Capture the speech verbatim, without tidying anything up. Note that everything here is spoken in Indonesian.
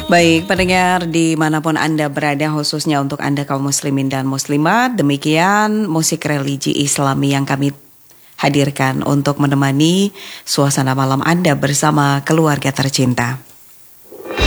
Baik, pendengar dimanapun Anda berada, khususnya untuk Anda kaum muslimin dan muslimat, demikian musik religi Islami yang kami hadirkan untuk menemani suasana malam Anda bersama keluarga tercinta.